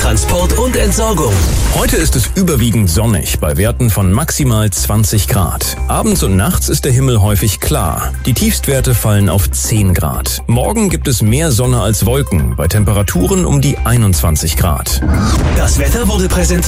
Transport und Entsorgung. Heute ist es überwiegend sonnig bei Werten von maximal 20 Grad. Abends und nachts ist der Himmel häufig klar. Die Tiefstwerte fallen auf 10 Grad. Morgen gibt es mehr Sonne als Wolken bei Temperaturen um die 21 Grad. Das Wetter wurde präsentiert